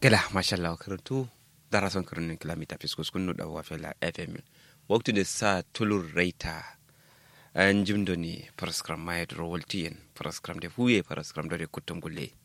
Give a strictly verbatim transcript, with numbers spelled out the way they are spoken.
Kela mashallah karantu dara son karnin kilomita fiskus kunnu da wafela F M. Waktu da sa tulur raita an jimdo ni paraskram mayat rawaltiyen paraskram de huye paraskram da kutum gulle.